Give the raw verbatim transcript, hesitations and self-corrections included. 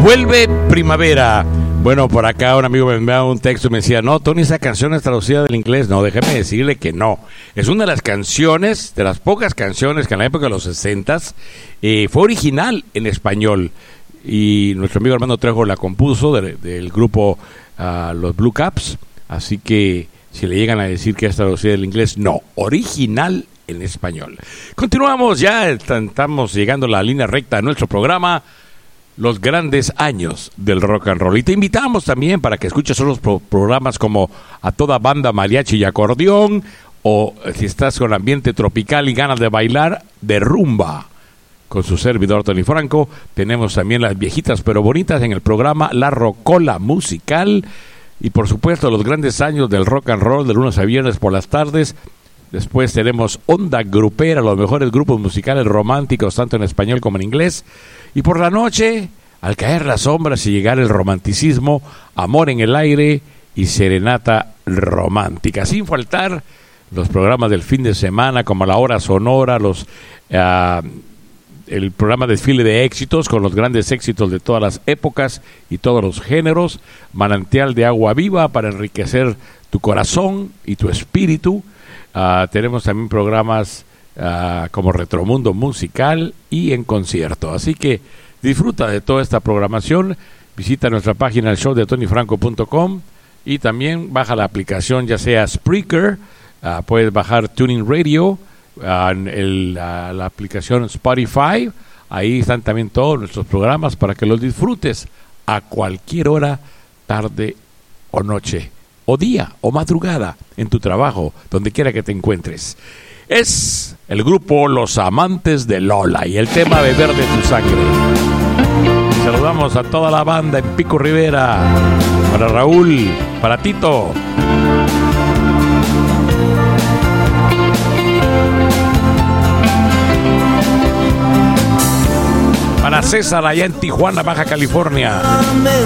Vuelve primavera. Bueno, por acá un amigo me enviaba un texto y me decía, no, Tony, esa canción es traducida del inglés. No, déjeme decirle que no. Es una de las canciones, de las pocas canciones que en la época de los sesentas eh, fue original en español. Y nuestro amigo Armando Trejo la compuso de, del grupo uh, Los Blue Caps. Así que si le llegan a decir que es traducida del inglés, no, original en español. Continuamos ya, estamos llegando a la línea recta de nuestro programa, los grandes años del rock and roll. Y te invitamos también para que escuches otros pro- programas como A Toda Banda, Mariachi y Acordeón, o si estás con ambiente tropical y ganas de bailar, de rumba. Con su servidor Tony Franco, tenemos también las viejitas pero bonitas en el programa La Rocola Musical. Y por supuesto los grandes años del rock and roll de lunes a viernes por las tardes. Después tenemos Onda Grupera, los mejores grupos musicales románticos, tanto en español como en inglés. Y por la noche, al caer las sombras y llegar el romanticismo, Amor en el Aire y Serenata Romántica. Sin faltar los programas del fin de semana, como La Hora Sonora, los uh, el programa Desfile de Éxitos, con los grandes éxitos de todas las épocas y todos los géneros. Manantial de Agua Viva para enriquecer tu corazón y tu espíritu. Uh, tenemos también programas uh, como Retromundo Musical y en concierto. Así que disfruta de toda esta programación. Visita nuestra página, el show de tony franco punto com, y también baja la aplicación, ya sea Spreaker, uh, puedes bajar Tuning Radio, uh, el, uh, la aplicación Spotify. Ahí están también todos nuestros programas para que los disfrutes a cualquier hora, tarde o noche, o día, o madrugada, en tu trabajo, donde quiera que te encuentres. Es el grupo Los Amantes de Lola y el tema Beber de tu Sangre. Saludamos a toda la banda en Pico Rivera, para Raúl, para Tito. Para César allá en Tijuana, Baja California.